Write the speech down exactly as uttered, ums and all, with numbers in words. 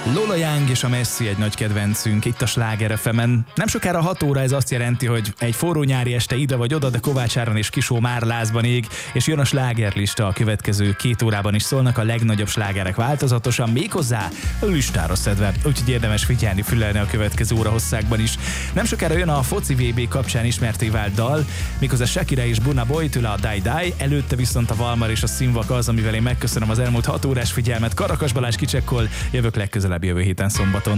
Lola Young és a Messi egy nagy kedvencünk itt a Sláger ef emen. Nem sokára hat óra, ez azt jelenti, hogy egy forró nyári este ide vagy oda, de Kovács Áron és Kisó már lázban ég, és jön a slágerlista. A következő két órában is szólnak a legnagyobb slágerek változatosan, méghozzá listára szedve, úgyhogy érdemes figyelni, fülelni a következő óra hosszákban is. Nem sokára jön a foci vé bé kapcsán ismerté vált dal, méghozzá Shakira és Burna Boy tőle a Die Die, előtte viszont a Valmar és a Színvak az, amivel én megköszönöm az elmúlt hat órás figyelmet. Karakas Balázs kicsekkol, jövök legközelebb jövő héten szombaton.